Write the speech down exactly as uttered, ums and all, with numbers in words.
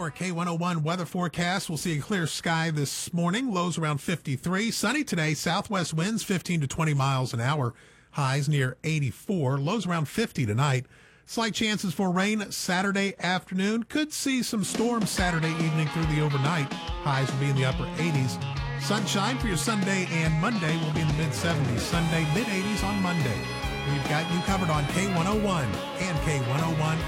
Our K one oh one weather forecast. We'll see a clear sky this morning. Lows around fifty-three. Sunny today. Southwest winds fifteen to twenty miles an hour. Highs near eighty-four. Lows around fifty tonight. Slight chances for rain Saturday afternoon. Could see some storms Saturday evening through the overnight. Highs will be in the upper eighties. Sunshine for your Sunday and Monday will be in the mid seventies. Sunday, mid eighties on Monday. We've got you covered on K one oh one and K one oh one